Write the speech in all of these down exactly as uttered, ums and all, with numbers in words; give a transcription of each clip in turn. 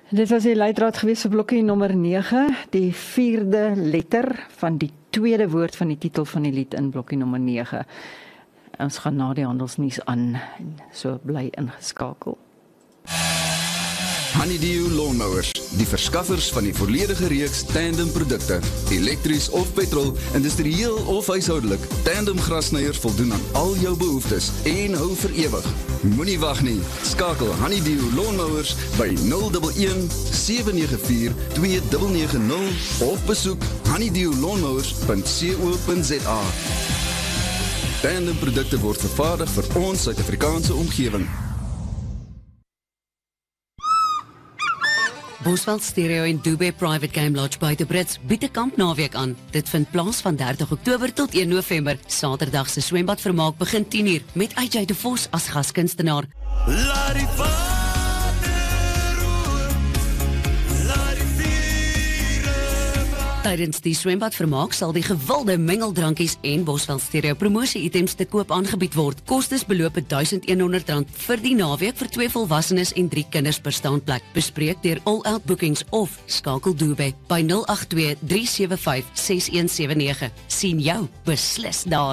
Dit was die leidraad gewees vir blokkie nommer nege, die vierde letter van die tweede woord van die titel van die lied in blokkie nommer nege. Ons gaan na die handelsnuus aan, so bly ingeskakel. Honeydew Lawnmowers, die verskaffers van die volledige reeks Tandem produkte, elektries of petrol, industrieel of huishoudelik. Tandem grassnyers voldoen aan al jou behoeftes en hou vir ewig. Moenie wag nie, skakel Honeydew Lawnmowers by nul een een sewe nege vier twee nege nege nul of besoek honeydew lawnmowers punt co punt za. Tandem produkte word vervaardig vir ons Suid-Afrikaanse omgewing. Bosveld Stereo en Dubai Private Game Lodge buite Brits bied 'n kampnaweek aan. Dit vind plaas van dertig Oktober tot een November. Saterdag se swembadvermaak begin tien uur met A J de Vos as gaskunstenaar. Tydens die swembadvermaak sal die gewilde mengeldrankies en Bosveld Stereo promosie-items te koop aangebied word. Kostes beloop duisend honderd rand vir die naweek vir twee volwassenes en drie kinders per staanplek. Bespreek deur All Out Bookings of skakel Dubai by nul agt twee drie sewe vyf ses een sewe nege. Sien jou beslis daar.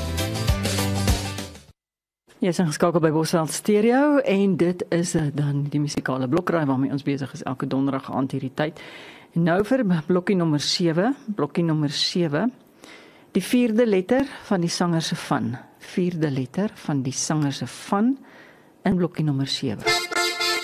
Jy is ingeskakel by Bosveld Stereo en dit is dan die musikale blokraai waarmee ons besig is elke donderdag aand hierdie tyd. En nou vir blokkie nommer sewe, blokkie nommer sewe, die vierde letter van die sanger se van, vierde letter van die sanger se van in blokkie nommer sewe.